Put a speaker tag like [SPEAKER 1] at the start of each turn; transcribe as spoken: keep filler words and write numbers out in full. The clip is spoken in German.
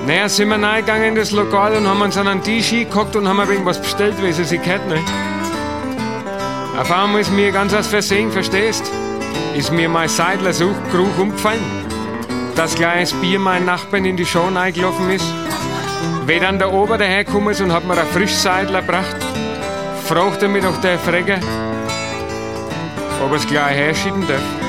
[SPEAKER 1] Naja, sind wir reingegangen in das Lokal und haben uns an einen Tisch hingeguckt und haben ein wenig was bestellt, wie sie sich kennt, ne? Auf einmal ist mir ganz aus Versehen, verstehst? Ist mir mein Seidler-Suchgeruch umgefallen, dass gleich das Bier meinen Nachbarn in die Show reingelaufen ist. Wie dann der Ober dahergekommen ist und hat mir ein Frischseidler gebracht, fragte mich doch der Freger, ob er es gleich herschieben darf.